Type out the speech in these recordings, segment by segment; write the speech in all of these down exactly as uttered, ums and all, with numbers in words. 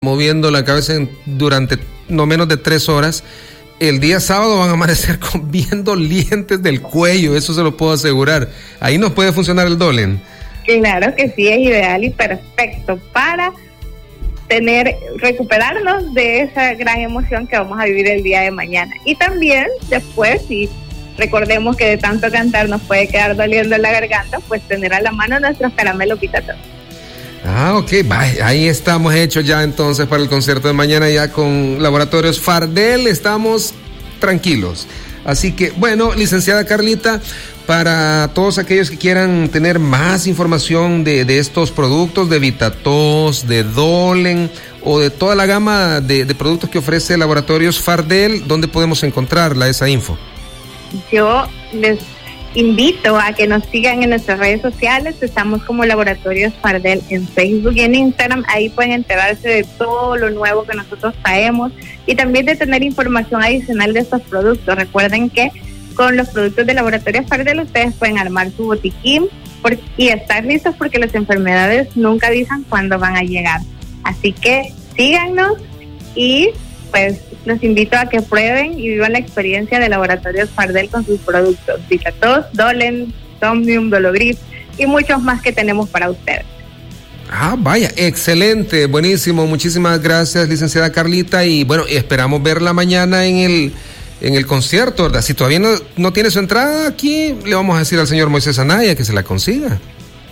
moviendo la cabeza en, durante no menos de tres horas, el día sábado van a amanecer con, viendo dientes del cuello, eso se lo puedo asegurar. Ahí nos puede funcionar el Dolen. Claro que sí, es ideal y perfecto para tener, recuperarnos de esa gran emoción que vamos a vivir el día de mañana. Y también después, si recordemos que de tanto cantar nos puede quedar doliendo la garganta, pues tener a la mano nuestros caramelos Vitatós. Ah, ok, bye. Ahí estamos hechos ya entonces para el concierto de mañana, ya con Laboratorios Fardel, estamos tranquilos. Así que, bueno, licenciada Carlita, para todos aquellos que quieran tener más información de, de estos productos, de Vitatós, de Dolen o de toda la gama de, de productos que ofrece Laboratorios Fardel, ¿dónde podemos encontrarla, esa info? Yo les invito a que nos sigan en nuestras redes sociales. Estamos como Laboratorios Fardel en Facebook y en Instagram. Ahí pueden enterarse de todo lo nuevo que nosotros traemos y también de tener información adicional de estos productos. Recuerden que con los productos de Laboratorios Fardel ustedes pueden armar su botiquín por, y estar listos, porque las enfermedades nunca avisan cuándo van a llegar. Así que síganos y pues los invito a que prueben y vivan la experiencia de Laboratorios Fardel con sus productos Vitatós, Dolen, Somnium, Dologrif y muchos más que tenemos para ustedes. Ah, vaya, excelente, buenísimo, muchísimas gracias, licenciada Carlita, y bueno, esperamos verla mañana en el en el concierto, ¿verdad? Si todavía no, no tiene su entrada aquí, le vamos a decir al señor Moisés Anaya que se la consiga.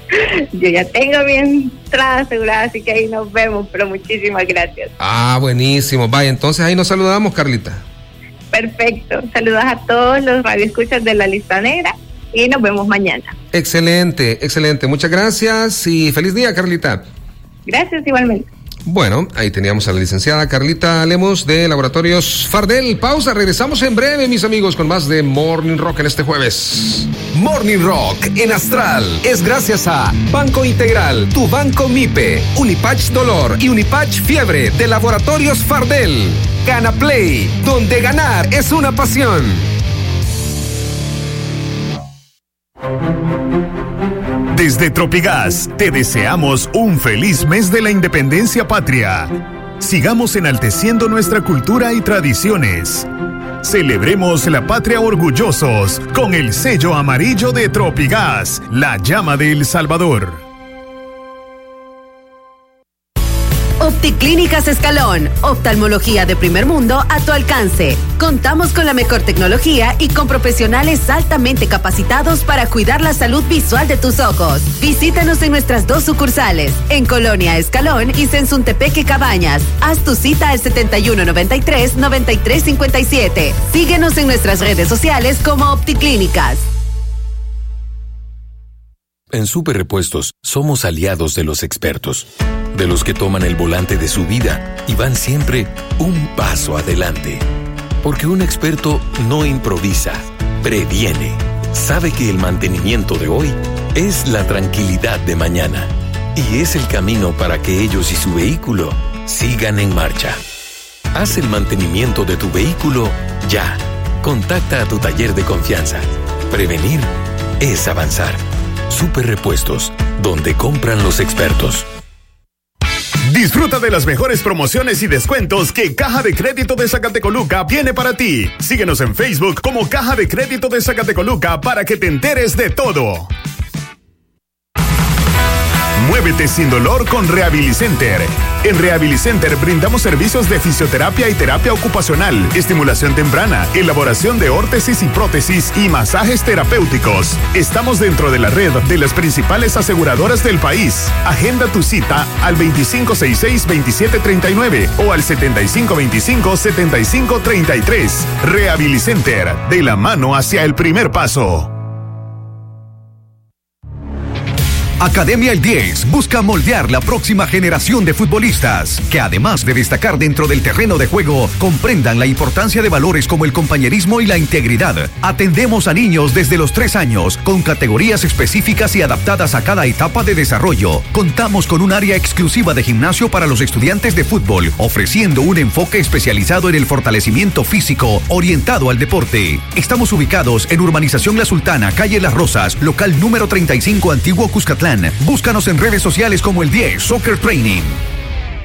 Yo ya tengo mi entrada asegurada, así que ahí nos vemos, pero muchísimas gracias. Ah, buenísimo, vaya, entonces ahí nos saludamos, Carlita. Perfecto, saludos a todos los radioescuchas de La Lista Negra y nos vemos mañana. Excelente, excelente, muchas gracias y feliz día, Carlita. Gracias, igualmente. Bueno, ahí teníamos a la licenciada Carlita Lemos de Laboratorios Fardel. Pausa, regresamos en breve, mis amigos, con más de Morning Rock en este jueves. Morning Rock en Astral es gracias a Banco Integral, tu banco MIPE, Unipatch Dolor y Unipatch Fiebre de Laboratorios Fardel. Gana Play, donde ganar es una pasión. Desde Tropigas te deseamos un feliz mes de la independencia patria. Sigamos enalteciendo nuestra cultura y tradiciones. Celebremos la patria orgullosos con el sello amarillo de Tropigas, la llama de El Salvador. Opticlínicas Escalón, oftalmología de primer mundo a tu alcance. Contamos con la mejor tecnología y con profesionales altamente capacitados para cuidar la salud visual de tus ojos. Visítanos en nuestras dos sucursales, en Colonia Escalón y Sensuntepeque Cabañas. Haz tu cita al setenta y uno noventa y tres, noventa y tres cincuenta y siete. Síguenos en nuestras redes sociales como Opticlínicas. En Super Repuestos somos aliados de los expertos, de los que toman el volante de su vida y van siempre un paso adelante. Porque un experto no improvisa, previene. Sabe que el mantenimiento de hoy es la tranquilidad de mañana y es el camino para que ellos y su vehículo sigan en marcha. Haz el mantenimiento de tu vehículo ya. Contacta a tu taller de confianza. Prevenir es avanzar. Super Repuestos, donde compran los expertos. Disfruta de las mejores promociones y descuentos que Caja de Crédito de Zacatecoluca tiene para ti. Síguenos en Facebook como Caja de Crédito de Zacatecoluca para que te enteres de todo. Muévete sin dolor con Rehabilicenter. En Rehabilicenter brindamos servicios de fisioterapia y terapia ocupacional, estimulación temprana, elaboración de órtesis y prótesis y masajes terapéuticos. Estamos dentro de la red de las principales aseguradoras del país. Agenda tu cita al veinticinco sesenta y seis, veintisiete treinta y nueve o al setenta y cinco veinticinco, setenta y cinco treinta y tres. Rehabilicenter, de la mano hacia el primer paso. Academia El diez busca moldear la próxima generación de futbolistas que, además de destacar dentro del terreno de juego, comprendan la importancia de valores como el compañerismo y la integridad. Atendemos a niños desde los tres años con categorías específicas y adaptadas a cada etapa de desarrollo. Contamos con un área exclusiva de gimnasio para los estudiantes de fútbol, ofreciendo un enfoque especializado en el fortalecimiento físico orientado al deporte. Estamos ubicados en Urbanización La Sultana, calle Las Rosas, local número treinta y cinco, Antiguo Cuscatlán. Búscanos en redes sociales como El diez Soccer Training.